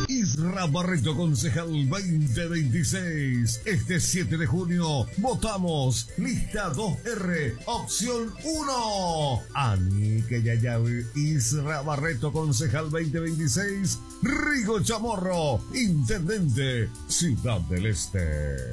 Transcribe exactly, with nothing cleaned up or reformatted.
Isra Barreto, concejal veinte veintiséis. Este siete de junio votamos lista dos R, opción uno. Ani que Yayavi, Isra Barreto, concejal veinte veintiséis. Rigo Chamorro, intendente, Ciudad del Este.